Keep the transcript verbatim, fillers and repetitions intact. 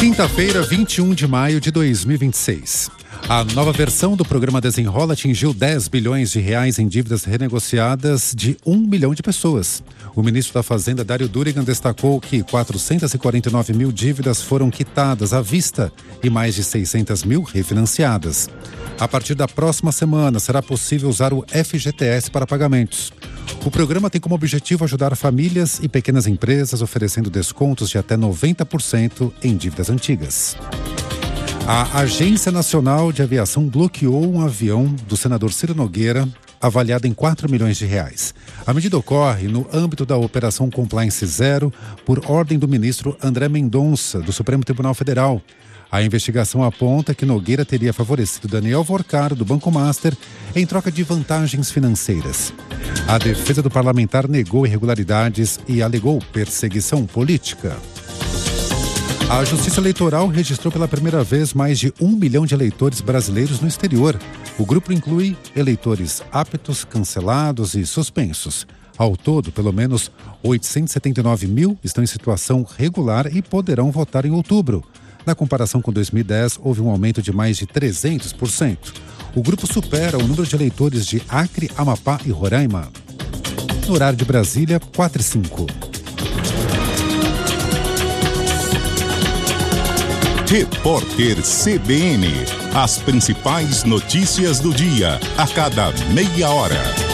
Quinta-feira, vinte e um de maio de dois mil e vinte e seis. A nova versão do programa Desenrola atingiu dez bilhões de reais em dívidas renegociadas de um milhão de pessoas. O ministro da Fazenda, Dário Durigan, destacou que quatrocentas e quarenta e nove mil dívidas foram quitadas à vista e mais de seiscentas mil refinanciadas. A partir da próxima semana, será possível usar o F G T S para pagamentos. O programa tem como objetivo ajudar famílias e pequenas empresas, oferecendo descontos de até noventa por cento em dívidas antigas. A Agência Nacional de Aviação bloqueou um avião do senador Ciro Nogueira, avaliado em quatro milhões de reais. A medida ocorre no âmbito da Operação Compliance Zero, por ordem do ministro André Mendonça, do Supremo Tribunal Federal. A investigação aponta que Nogueira teria favorecido Daniel Vorcaro, do Banco Master, em troca de vantagens financeiras. A defesa do parlamentar negou irregularidades e alegou perseguição política. A Justiça Eleitoral registrou pela primeira vez mais de um milhão de eleitores brasileiros no exterior. O grupo inclui eleitores aptos, cancelados e suspensos. Ao todo, pelo menos oitocentos e setenta e nove mil estão em situação regular e poderão votar em outubro. Na comparação com dois mil e dez, houve um aumento de mais de trezentos por cento. O grupo supera o número de eleitores de Acre, Amapá e Roraima. No horário de Brasília, quatro e cinco. Repórter C B N. As principais notícias do dia, a cada meia hora.